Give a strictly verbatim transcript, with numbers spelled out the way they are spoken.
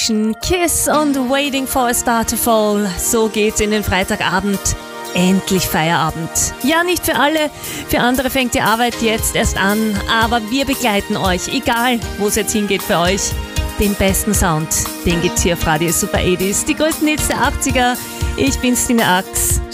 Kiss und Waiting for a Star to Fall. So geht's in den Freitagabend. Endlich Feierabend. Ja, nicht für alle. Für andere fängt die Arbeit jetzt erst an. Aber wir begleiten euch, egal wo es jetzt hingeht für euch. Den besten Sound, den gibt's hier auf Radio Super achtzig. Die größten Hits der achtziger. Ich bin Stine Ax.